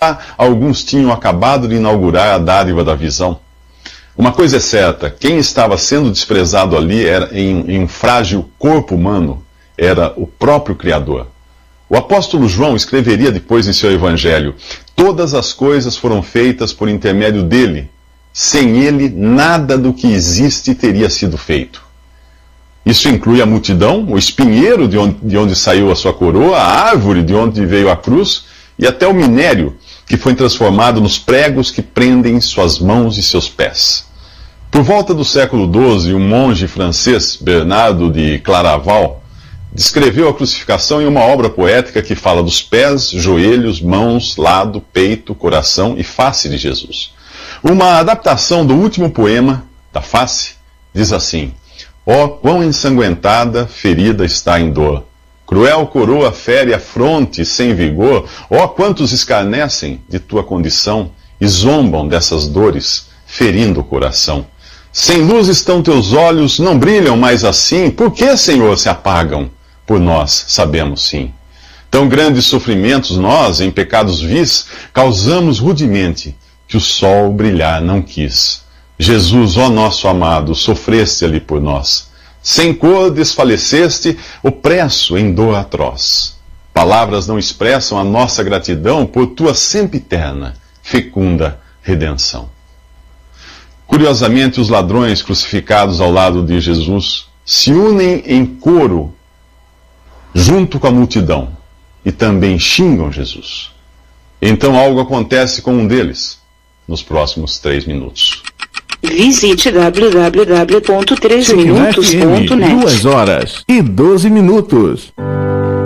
alguns tinham acabado de inaugurar a dádiva da visão. Uma coisa é certa, quem estava sendo desprezado ali em um frágil corpo humano era o próprio Criador. O apóstolo João escreveria depois em seu evangelho: todas as coisas foram feitas por intermédio dele. Sem ele, nada do que existe teria sido feito. Isso inclui a multidão, o espinheiro de onde saiu a sua coroa, a árvore de onde veio a cruz, e até o minério que foi transformado nos pregos que prendem suas mãos e seus pés. Por volta do século XII, um monge francês, Bernardo de Claraval, descreveu a crucificação em uma obra poética que fala dos pés, joelhos, mãos, lado, peito, coração e face de Jesus. Uma adaptação do último poema, da face, diz assim: ó, quão ensanguentada, ferida está em dor. Cruel coroa fere a fronte sem vigor. Ó, quantos escarnecem de tua condição e zombam dessas dores, ferindo o coração. Sem luz estão teus olhos, não brilham mais assim. Por que, Senhor, se apagam? Por nós sabemos sim. Tão grandes sofrimentos nós, em pecados vis, causamos rudemente, que o sol brilhar não quis. Jesus, ó nosso amado, sofreste ali por nós. Sem cor desfaleceste, opresso em dor atroz. Palavras não expressam a nossa gratidão por tua sempiterna, fecunda redenção. Curiosamente, os ladrões crucificados ao lado de Jesus se unem em coro junto com a multidão e também xingam Jesus. Então algo acontece com um deles nos próximos 3 minutos. Visite www.3minutos.net. 2 horas e 12 minutos.